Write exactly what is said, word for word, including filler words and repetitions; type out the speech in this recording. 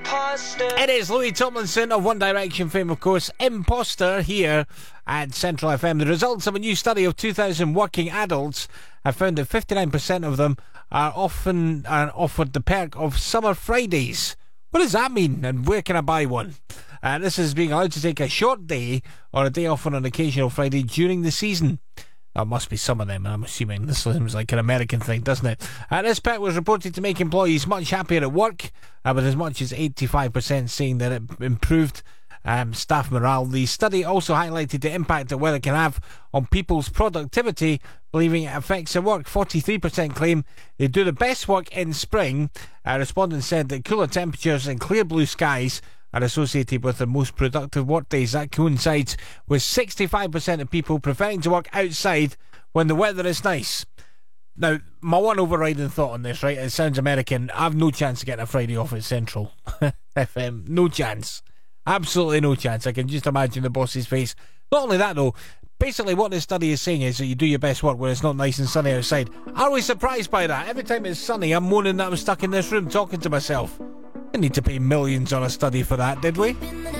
It is Louis Tomlinson of One Direction fame, of course, Imposter, here at Central F M. The results of a new study of two thousand working adults have found that fifty-nine percent of them are often are offered the perk of summer Fridays. What does that mean, and where can I buy one? Uh, this is being allowed to take a short day or a day off on an occasional Friday during the season. That must be some of them, I'm assuming. This seems like an American thing, doesn't it? Uh, this perk was reported to make employees much happier at work, uh, with as much as eighty-five percent saying that it improved um, staff morale. The study also highlighted the impact that weather can have on people's productivity, believing it affects their work. forty-three percent claim they do the best work in spring. Uh, respondents said that cooler temperatures and clear blue skies are associated with the most productive work days. That coincides with sixty-five percent of people preferring to work outside when the weather is nice. Now, my one overriding thought on this, right, it sounds American. I've no chance of getting a Friday off at Central F M. No chance. Absolutely no chance. I can just imagine the boss's face. Not only that, though, basically what this study is saying is that you do your best work when it's not nice and sunny outside. Are we surprised by that? Every time it's sunny, I'm moaning that I'm stuck in this room talking to myself. Didn't need to pay millions on a study for that, did we?